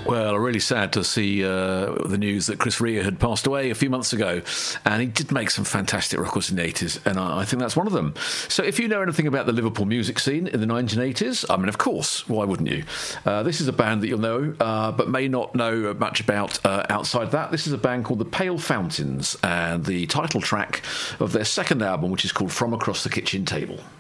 Well, really sad to see the news that Chris Rea had passed away a few months ago, and he did make some fantastic records in the 80s, and I think that's one of them. So if you know anything about the Liverpool music scene in the 1980s, I mean, of course, why wouldn't you? This is a band that you'll know, but may not know much about outside that. This is a band called the Pale Fountains, and the title track of their second album, which is called From Across the Kitchen Table.